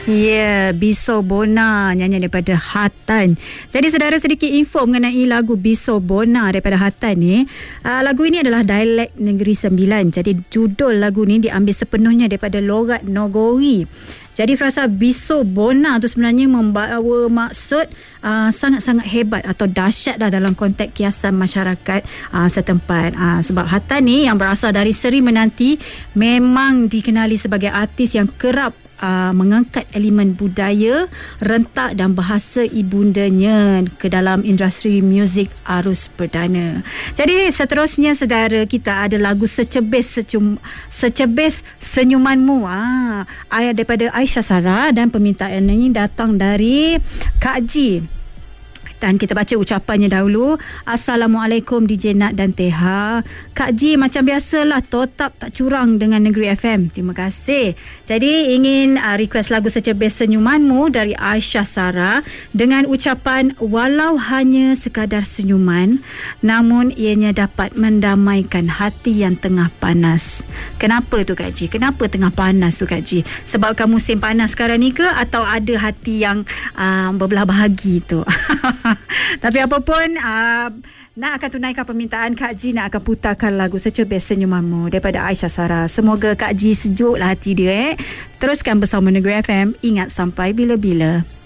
Ya, Biso Bona, nyanyian daripada Hatan. Jadi saudara, sedikit info mengenai lagu Biso Bona daripada Hatan ni. Lagu ini adalah dialek Negeri Sembilan. Jadi judul lagu ni diambil sepenuhnya daripada logat Nogori. Jadi frasa Biso Bona tu sebenarnya membawa maksud sangat-sangat hebat atau dahsyat dalam konteks kiasan masyarakat setempat. Sebab Hatan ni yang berasal dari Seri Menanti memang dikenali sebagai artis yang kerap mengangkat elemen budaya, rentak dan bahasa ibundanya ke dalam industri muzik arus perdana. Jadi seterusnya saudara, kita ada lagu Secebis Senyumanmu ayat daripada Aisyah Sarah, dan permintaan ini datang dari Kak Ji. Dan kita baca ucapannya dahulu. Assalamualaikum DJ Nat dan Teha. Kak Ji, macam biasalah, totap tak curang dengan Negeri FM. Terima kasih. Jadi ingin request lagu Secebis Senyumanmu dari Aisyah Sarah dengan ucapan, walau hanya sekadar senyuman, namun ianya dapat mendamaikan hati yang tengah panas. Kenapa tu Kak Ji? Kenapa tengah panas tu Kak Ji? Sebabkan musim panas sekarang ni ke, atau ada hati yang berbelah bahagi tu? Tapi apapun, nak akan tunaikan permintaan Kak Ji, nak akan putarkan lagu Secebis Senyumanmu daripada Aisyah Sarah. Semoga Kak Ji sejuklah hati dia. Teruskan bersama Negeri FM. Ingat sampai bila-bila.